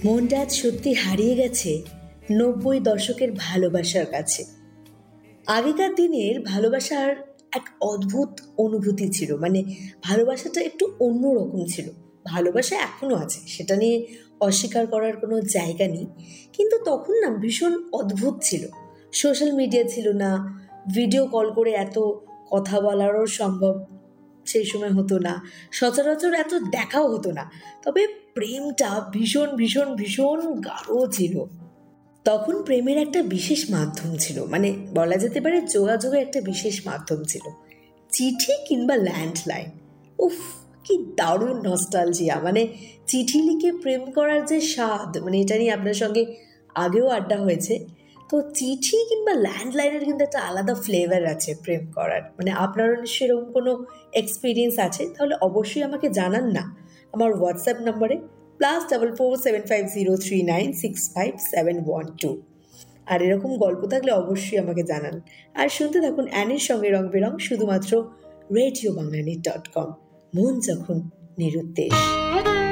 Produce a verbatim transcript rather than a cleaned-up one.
মনটা আজ সত্যি হারিয়ে গেছে নব্বই দশকের ভালোবাসার কাছে। আগেকার দিনের ভালোবাসার এক অদ্ভুত অনুভূতি ছিল, মানে ভালোবাসাটা একটু অন্যরকম ছিল। ভালোবাসা এখনও আছে, সেটা নিয়ে অস্বীকার করার কোনো জায়গা নেই, কিন্তু তখন না ভীষণ অদ্ভুত ছিল। সোশ্যাল মিডিয়া ছিল না, ভিডিও কল করে এত কথা বলারও সম্ভব সেই সময় হতো না, সচরাচর এত দেখাও হতো না। তবে প্রেমটা ভীষণ ভীষণ ভীষণ গাঢ় ছিল। তখন প্রেমের একটা বিশেষ মাধ্যম ছিল, মানে বলা যেতে পারে যোগাযোগের একটা বিশেষ মাধ্যম ছিল, চিঠি কিংবা ল্যান্ডলাইন। উফ, কি দারুণ নস্টালজিয়া! মানে চিঠি লিখে প্রেম করার যে স্বাদ, মানে এটা নিয়ে আপনার সঙ্গে আগেও আড্ডা হয়েছে। তো চিঠি কিংবা ল্যান্ডলাইনের কিন্তু একটা আলাদা ফ্লেভার আছে প্রেম করার। মানে আপনারও নিশ্চয়ই এরকম কোনো এক্সপিরিয়েন্স আছে, তাহলে অবশ্যই আমাকে জানান না আমার হোয়াটসঅ্যাপ নম্বরে plus double four seven five zero three nine six five seven one two. আর এরকম গল্প থাকলে অবশ্যই আমাকে জানান। আর শুনতে থাকুন অ্যানির সঙ্গে রং বেরং, শুধুমাত্র রেডিও বাংলানির ডট কম। মন যখন নিরুদ্দেশ।